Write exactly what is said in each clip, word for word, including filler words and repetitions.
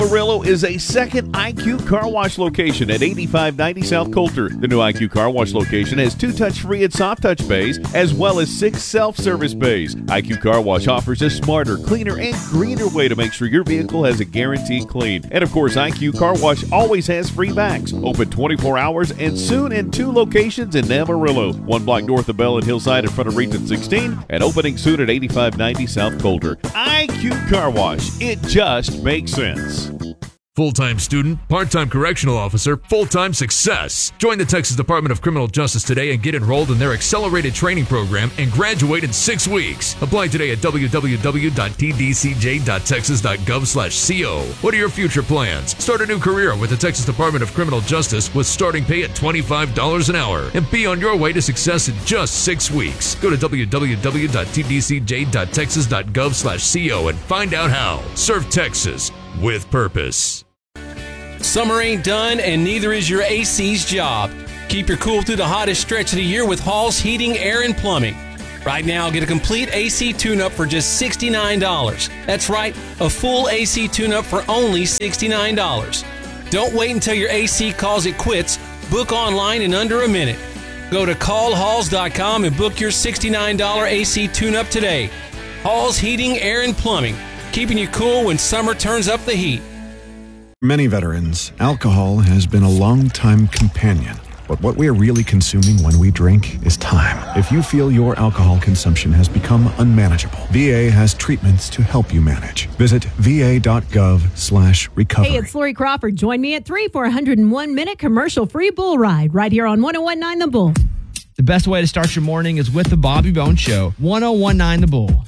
Amarillo is a second I Q Car Wash location at eighty-five ninety South Coulter. The new I Q Car Wash location has two touch-free and soft touch bays, as well as six self-service bays. I Q Car Wash offers a smarter, cleaner, and greener way to make sure your vehicle has a guaranteed clean. And of course, I Q Car Wash always has free backs. Open twenty-four hours and soon in two locations in Amarillo. One block north of Bell and Hillside in front of Region sixteen, and opening soon at eighty-five ninety South Coulter. I Q Car Wash. It just makes sense. Full-time student, part-time correctional officer, full-time success. Join the Texas Department of Criminal Justice today and get enrolled in their accelerated training program and graduate in six weeks. Apply today at w w w dot t d c j dot texas dot gov slash co. What are your future plans? Start a new career with the Texas Department of Criminal Justice with starting pay at twenty-five dollars an hour and be on your way to success in just six weeks. Go to w w w dot t d c j dot texas dot gov slash co and find out how. Serve Texas with purpose. Summer ain't done, and neither is your A C's job. Keep your cool through the hottest stretch of the year with Hall's Heating, Air, and Plumbing. Right now, get a complete A C tune-up for just sixty-nine dollars. That's right, a full A C tune-up for only sixty-nine dollars. Don't wait until your A C calls it quits. Book online in under a minute. Go to call halls dot com and book your sixty-nine dollars A C tune-up today. Hall's Heating, Air, and Plumbing, keeping you cool when summer turns up the heat. Many veterans, alcohol has been a long-time companion. But what we are really consuming when we drink is time. If you feel your alcohol consumption has become unmanageable, V A has treatments to help you manage. Visit v a dot gov slash recovery. Hey, it's Lori Crawford. Join me at three for a one hundred one minute commercial-free bull ride right here on one oh one point nine The Bull. The best way to start your morning is with the Bobby Bones Show, one oh one point nine The Bull.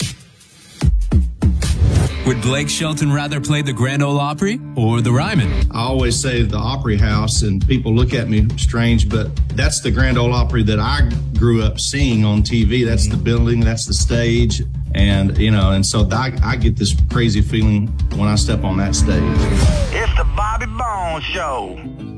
Would Blake Shelton rather play the Grand Ole Opry or the Ryman? I always say the Opry House, and people look at me strange, but that's the Grand Ole Opry that I grew up seeing on T V. That's the building, that's the stage, and you know, and so I, I get this crazy feeling when I step on that stage. It's the Bobby Bones Show.